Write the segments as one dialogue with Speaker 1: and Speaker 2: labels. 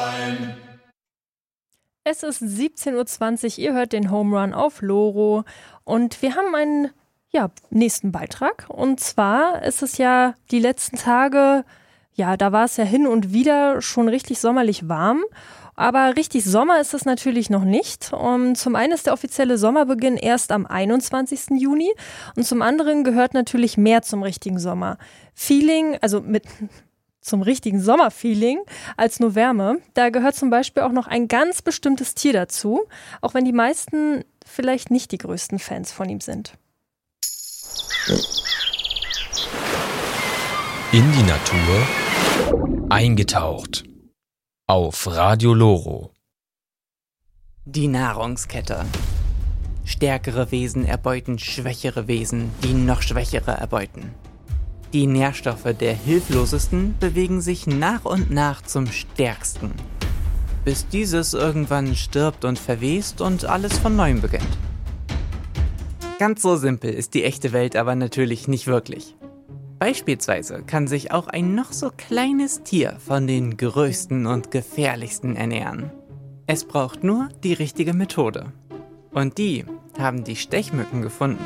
Speaker 1: Es ist 17:20 Uhr, ihr hört den Home Run auf Loro und wir haben einen nächsten Beitrag. Und zwar ist es ja die letzten Tage, da war es ja hin und wieder schon richtig sommerlich warm. Aber richtig Sommer ist es natürlich noch nicht. Und zum einen ist der offizielle Sommerbeginn erst am 21. Juni und zum anderen gehört natürlich mehr zum richtigen Sommer. Zum richtigen Sommerfeeling als nur Wärme. Da gehört zum Beispiel auch noch ein ganz bestimmtes Tier dazu, auch wenn die meisten vielleicht nicht die größten Fans von ihm sind.
Speaker 2: In die Natur eingetaucht. Auf Radio Loro.
Speaker 3: Die Nahrungskette. Stärkere Wesen erbeuten schwächere Wesen, die noch schwächere erbeuten. Die Nährstoffe der Hilflosesten bewegen sich nach und nach zum Stärksten, bis dieses irgendwann stirbt und verwest und alles von neuem beginnt. Ganz so simpel ist die echte Welt aber natürlich nicht wirklich. Beispielsweise kann sich auch ein noch so kleines Tier von den größten und gefährlichsten ernähren. Es braucht nur die richtige Methode. Und die haben die Stechmücken gefunden.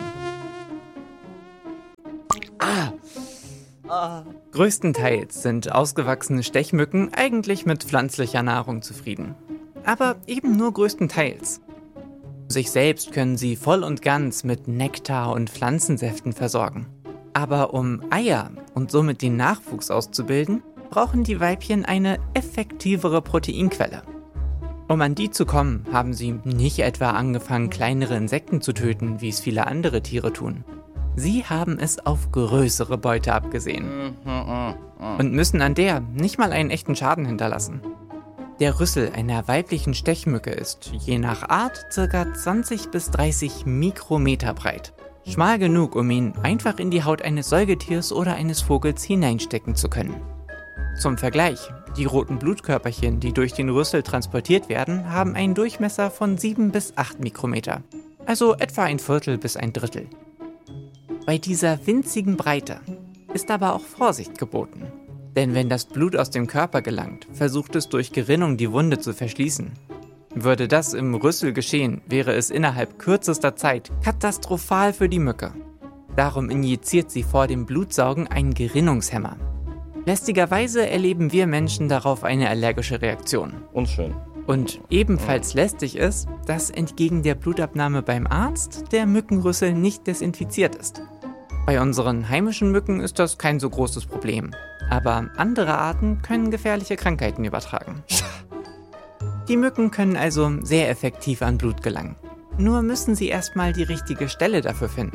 Speaker 3: Größtenteils sind ausgewachsene Stechmücken eigentlich mit pflanzlicher Nahrung zufrieden. Aber eben nur größtenteils. Sich selbst können sie voll und ganz mit Nektar und Pflanzensäften versorgen. Aber um Eier und somit den Nachwuchs auszubilden, brauchen die Weibchen eine effektivere Proteinquelle. Um an die zu kommen, haben sie nicht etwa angefangen, kleinere Insekten zu töten, wie es viele andere Tiere tun. Sie haben es auf größere Beute abgesehen und müssen an der nicht mal einen echten Schaden hinterlassen. Der Rüssel einer weiblichen Stechmücke ist, je nach Art, ca. 20 bis 30 Mikrometer breit. Schmal genug, um ihn einfach in die Haut eines Säugetiers oder eines Vogels hineinstecken zu können. Zum Vergleich, die roten Blutkörperchen, die durch den Rüssel transportiert werden, haben einen Durchmesser von 7 bis 8 Mikrometer, also etwa ein Viertel bis ein Drittel. Bei dieser winzigen Breite ist aber auch Vorsicht geboten. Denn wenn das Blut aus dem Körper gelangt, versucht es durch Gerinnung die Wunde zu verschließen. Würde das im Rüssel geschehen, wäre es innerhalb kürzester Zeit katastrophal für die Mücke. Darum injiziert sie vor dem Blutsaugen einen Gerinnungshemmer. Lästigerweise erleben wir Menschen darauf eine allergische Reaktion.
Speaker 4: Unschön.
Speaker 3: Und ebenfalls lästig ist, dass entgegen der Blutabnahme beim Arzt der Mückenrüssel nicht desinfiziert ist. Bei unseren heimischen Mücken ist das kein so großes Problem. Aber andere Arten können gefährliche Krankheiten übertragen. Die Mücken können also sehr effektiv an Blut gelangen. Nur müssen sie erstmal die richtige Stelle dafür finden.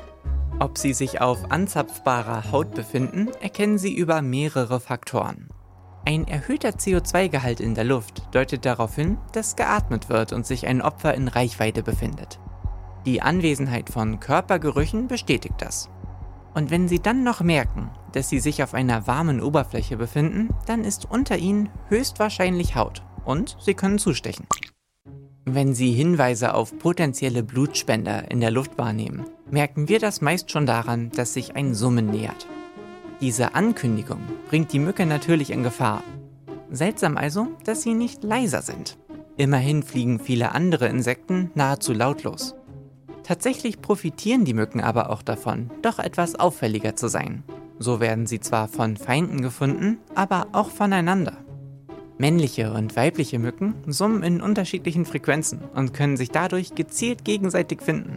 Speaker 3: Ob sie sich auf anzapfbarer Haut befinden, erkennen sie über mehrere Faktoren. Ein erhöhter CO2-Gehalt in der Luft deutet darauf hin, dass geatmet wird und sich ein Opfer in Reichweite befindet. Die Anwesenheit von Körpergerüchen bestätigt das. Und wenn sie dann noch merken, dass sie sich auf einer warmen Oberfläche befinden, dann ist unter ihnen höchstwahrscheinlich Haut und sie können zustechen. Wenn sie Hinweise auf potenzielle Blutspender in der Luft wahrnehmen, merken wir das meist schon daran, dass sich ein Summen nähert. Diese Ankündigung bringt die Mücke natürlich in Gefahr. Seltsam also, dass sie nicht leiser sind. Immerhin fliegen viele andere Insekten nahezu lautlos. Tatsächlich profitieren die Mücken aber auch davon, doch etwas auffälliger zu sein. So werden sie zwar von Feinden gefunden, aber auch voneinander. Männliche und weibliche Mücken summen in unterschiedlichen Frequenzen und können sich dadurch gezielt gegenseitig finden.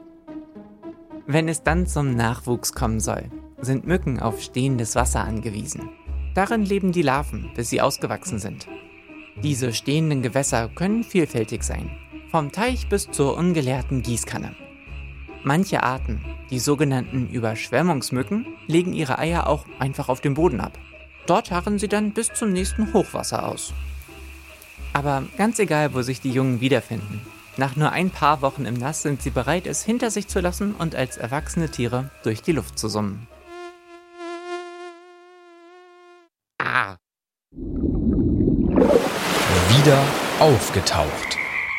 Speaker 3: Wenn es dann zum Nachwuchs kommen soll, sind Mücken auf stehendes Wasser angewiesen. Darin leben die Larven, bis sie ausgewachsen sind. Diese stehenden Gewässer können vielfältig sein, vom Teich bis zur ungeleerten Gießkanne. Manche Arten, die sogenannten Überschwemmungsmücken, legen ihre Eier auch einfach auf dem Boden ab. Dort harren sie dann bis zum nächsten Hochwasser aus. Aber ganz egal, wo sich die Jungen wiederfinden, nach nur ein paar Wochen im Nass sind sie bereit, es hinter sich zu lassen und als erwachsene Tiere durch die Luft zu summen.
Speaker 2: Wieder aufgetaucht.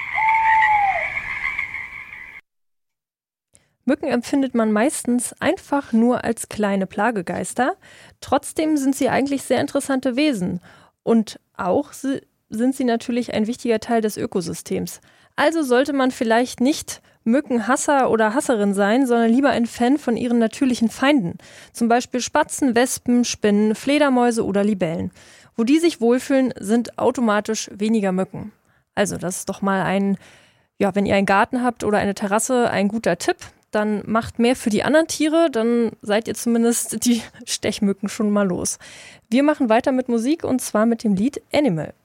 Speaker 1: Mücken empfindet man meistens einfach nur als kleine Plagegeister. Trotzdem sind sie eigentlich sehr interessante Wesen. Und auch sind sie natürlich ein wichtiger Teil des Ökosystems. Also sollte man vielleicht nicht Mückenhasser oder Hasserin sein, sondern lieber ein Fan von ihren natürlichen Feinden. Zum Beispiel Spatzen, Wespen, Spinnen, Fledermäuse oder Libellen. Wo die sich wohlfühlen, sind automatisch weniger Mücken. Also das ist doch mal wenn ihr einen Garten habt oder eine Terrasse, ein guter Tipp. Dann macht mehr für die anderen Tiere, dann seid ihr zumindest die Stechmücken schon mal los. Wir machen weiter mit Musik und zwar mit dem Lied Animal.